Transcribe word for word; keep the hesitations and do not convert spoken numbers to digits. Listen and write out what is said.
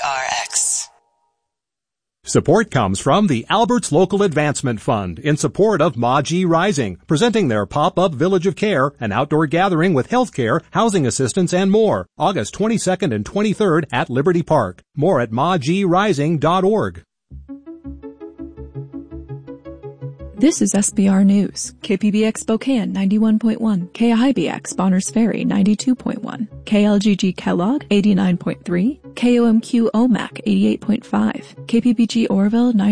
R X. Support comes from the Alberts Local Advancement Fund in support of Ma Ji Rising, presenting their pop-up Village of Care, an outdoor gathering with healthcare, housing assistance, and more, August twenty-second and twenty-third at Liberty Park. More at ma ji rising dot org. This is S B R News. K P B X Spokane ninety-one point one, K I B X Bonners Ferry ninety-two point one, K L G G Kellogg eighty-nine point three, K O M Q O M A C eighty-eight point five, K P B G Oroville ninety